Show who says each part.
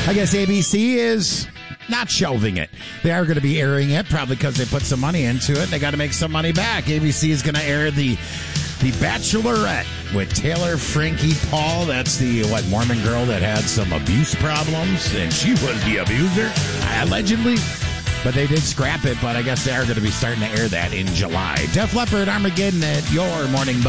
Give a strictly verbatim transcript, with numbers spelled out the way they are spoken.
Speaker 1: I guess A B C is not shelving it. They are going to be airing it, probably because they put some money into it. They got to make some money back. A B C is going to air the the Bachelorette with Taylor Frankie Paul. That's the what Mormon girl that had some abuse problems, and she was the abuser, allegedly. But they did scrap it. But I guess they are going to be starting to air that in July. Def Leppard, Armageddon at your morning.